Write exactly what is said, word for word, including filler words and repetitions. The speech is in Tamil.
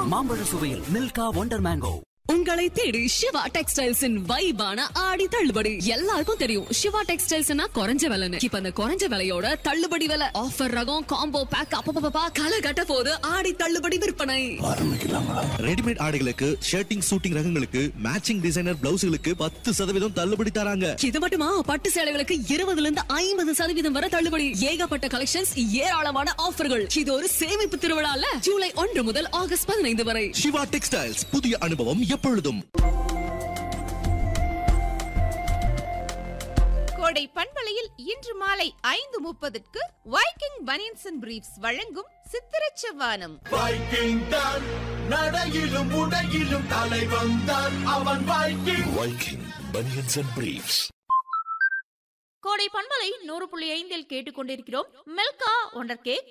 மாம்பழ சுவையில் மில்கா ஒண்டர் மேங்கோ. உங்களை தேடி சிவா டெக்ஸ்டைல்ஸின் வைபான ஆடி தள்ளுபடி. எல்லாருக்கும் தெரியும் சிவா டெக்ஸ்டைல்ஸ்னா குறைஞ்ச விலைன்னு. இப்ப அந்த குறைஞ்ச விலையோட தள்ளுபடி விலை, ஆஃபர் ரகம், காம்போ பேக், அப்பப்பா களை கட்ட போது ஆடி தள்ளுபடி விற்பனை ஆரம்பிக்கலாங்களா? ரெடிமேட் ஆடைகளுக்கு, ஷர்ட்டிங் சூட்டிங் ரகங்களுக்கு, மேட்சிங் டிசைனர் பிளவுஸ்களுக்கு பத்து சதவீதம் தள்ளுபடி தராங்க. இது மட்டுமா, பட்டு சேலைகளுக்கு இருபதுல இருந்து ஐம்பது சதவீதம் வரை தள்ளுபடி. ஏகப்பட்ட கலெக்ஷன்ஸ், ஏராளமான ஆஃபர்கள். இது ஒரு சேமிப்பு திருவிழால ஜூலை ஒன்று முதல் ஆகஸ்ட் பதினைந்து வரை. சிவா டெக்ஸ்டைல்ஸ், புதிய அனுபவம் எப்பொழுதும். கோடை பண்பலையில் இன்று மாலை ஐந்து முப்பதுக்கு வைக்கிங் பனியன்ஸ் அண்ட் பிரீஃப்ஸ் வழங்கும் சித்திரச் செவ்வானம். வைக்கிங் தான் நடையிலும் உடையிலும் தலைவன் தான் அவன். Viking Viking banians and briefs. கோடை பண்பலை நூறு புள்ளி ஐந்தில் கேட்டுக்கொண்டிருக்கிறோம். Milkha wonder cake